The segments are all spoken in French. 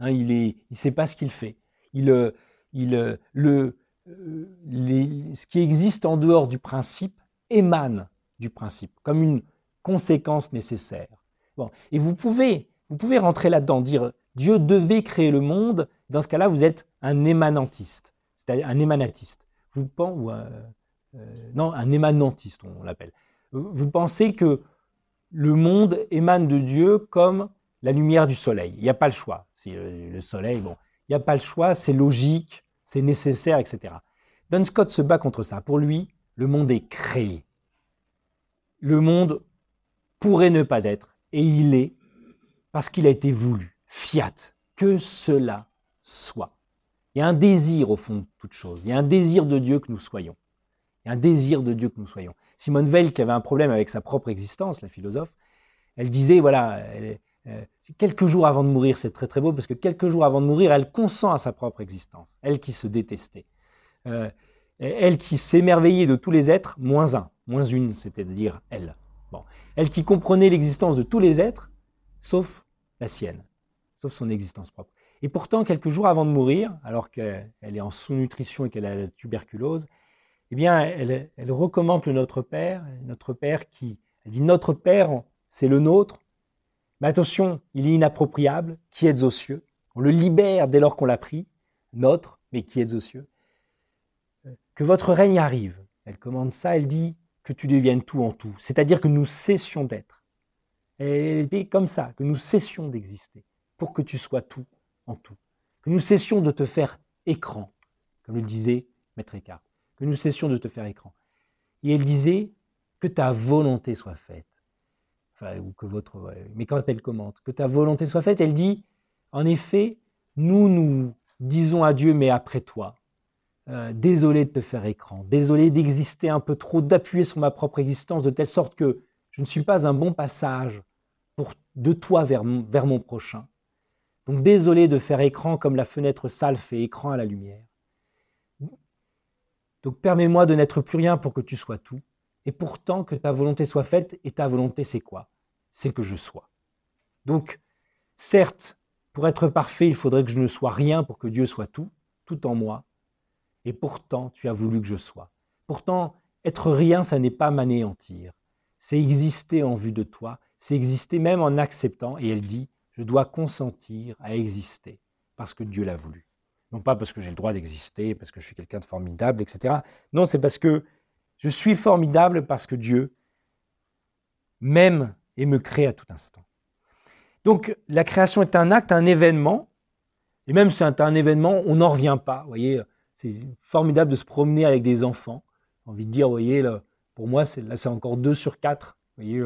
Hein, il sait pas ce qu'il fait. Ce qui existe en dehors du principe émane du principe, comme une conséquence nécessaire. Bon. Et vous pouvez rentrer là-dedans, dire Dieu devait créer le monde. Dans ce cas-là, vous êtes un émanantiste, c'est-à-dire un émanatiste. Non, un émanantiste, on l'appelle. Vous pensez que le monde émane de Dieu comme la lumière du soleil. Il n'y a pas le choix. Si le soleil, bon, il n'y a pas le choix, c'est logique, c'est nécessaire, etc. Duns Scott se bat contre ça. Pour lui, le monde est créé. Le monde pourrait ne pas être, et il est, parce qu'il a été voulu, fiat, que cela soit. Il y a un désir au fond de toute chose. Il y a un désir de Dieu que nous soyons. Il y a un désir de Dieu que nous soyons. Simone Weil, qui avait un problème avec sa propre existence, la philosophe, elle disait, voilà, quelques jours avant de mourir, c'est très très beau, parce que quelques jours avant de mourir, elle consent à sa propre existence, elle qui se détestait. Elle qui s'émerveillait de tous les êtres, moins un, moins une, c'est-à-dire elle. Bon. Elle qui comprenait l'existence de tous les êtres, sauf la sienne, sauf son existence propre. Et pourtant, quelques jours avant de mourir, alors qu'elle est en sous-nutrition et qu'elle a la tuberculose, eh bien, elle recommande le Notre Père qui, elle dit, Notre Père, c'est le nôtre, mais attention, il est inappropriable, qui êtes aux cieux. On le libère dès lors qu'on l'a pris, notre, mais qui êtes aux cieux. Que votre règne arrive. Elle commande ça, elle dit que tu deviennes tout en tout, c'est-à-dire que nous cessions d'être. Elle était comme ça, que nous cessions d'exister, pour que tu sois tout en tout. Que nous cessions de te faire écran, comme le disait Maître Eckhart. Que nous cessions de te faire écran. Et elle disait que ta volonté soit faite. Enfin, ou que votre. Mais quand elle commente, que ta volonté soit faite, elle dit, en effet, nous disons à Dieu, mais après toi. Désolé de te faire écran, désolé d'exister un peu trop, d'appuyer sur ma propre existence de telle sorte que je ne suis pas un bon passage de toi vers mon prochain. Donc désolé de faire écran comme la fenêtre sale fait écran à la lumière. Donc permets-moi de n'être plus rien pour que tu sois tout, et pourtant que ta volonté soit faite, et ta volonté c'est quoi? C'est que je sois. Donc, certes, pour être parfait, il faudrait que je ne sois rien pour que Dieu soit tout en moi, et pourtant tu as voulu que je sois. Pourtant, être rien, ça n'est pas m'anéantir, c'est exister en vue de toi, c'est exister même en acceptant, et elle dit, je dois consentir à exister, parce que Dieu l'a voulu. Non pas parce que j'ai le droit d'exister, parce que je suis quelqu'un de formidable, etc. Non, c'est parce que je suis formidable parce que Dieu m'aime et me crée à tout instant. Donc, la création est un acte, un événement, et même si c'est un événement, on n'en revient pas. Vous voyez, c'est formidable de se promener avec des enfants. J'ai envie de dire, vous voyez, là, pour moi, c'est encore 2 sur 4, vous voyez,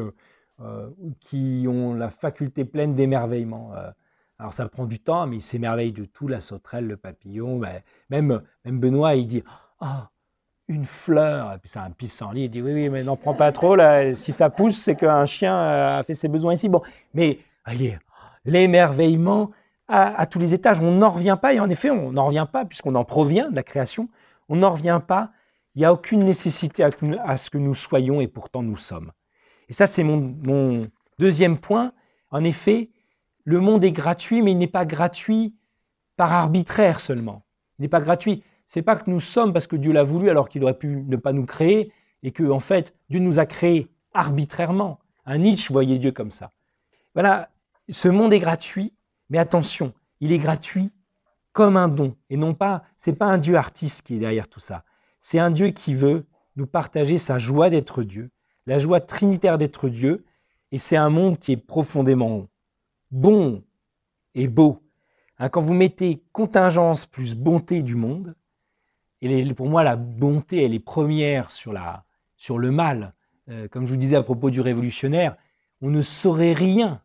qui ont la faculté pleine d'émerveillement. Alors ça prend du temps, mais il s'émerveille de tout, la sauterelle, le papillon. Même Benoît, il dit « Ah, une fleur !» Et puis c'est un pissenlit, il dit « Oui, mais n'en prends pas trop, là. Si ça pousse, c'est qu'un chien a fait ses besoins ici. » Bon, mais voyez, l'émerveillement à tous les étages, on n'en revient pas. Et en effet, on n'en revient pas, puisqu'on en provient de la création. On n'en revient pas. Il n'y a aucune nécessité à ce que nous soyons, et pourtant nous sommes. Et ça, c'est mon deuxième point. En effet, le monde est gratuit, mais il n'est pas gratuit par arbitraire seulement. Il n'est pas gratuit. Ce n'est pas que nous sommes parce que Dieu l'a voulu alors qu'il aurait pu ne pas nous créer et que, en fait, Dieu nous a créés arbitrairement. Un Nietzsche voyait Dieu comme ça. Voilà, ce monde est gratuit, mais attention, il est gratuit comme un don. Et non pas, ce n'est pas un Dieu artiste qui est derrière tout ça. C'est un Dieu qui veut nous partager sa joie d'être Dieu, la joie trinitaire d'être Dieu, et c'est un monde qui est profondément bon et beau. Quand vous mettez contingence plus bonté du monde, et pour moi la bonté elle est première sur le mal, comme je vous disais à propos du révolutionnaire, on ne saurait rien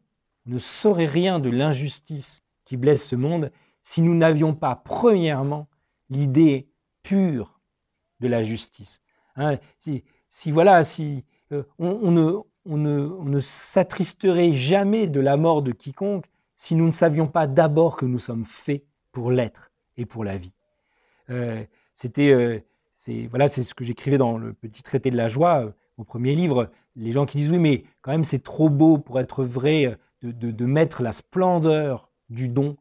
de l'injustice qui blesse ce monde si nous n'avions pas premièrement l'idée pure de la justice. On ne s'attristerait jamais de la mort de quiconque si nous ne savions pas d'abord que nous sommes faits pour l'être et pour la vie. C'est ce que j'écrivais dans le petit traité de la joie, mon premier livre. Les gens qui disent oui, mais quand même c'est trop beau pour être vrai de mettre la splendeur du don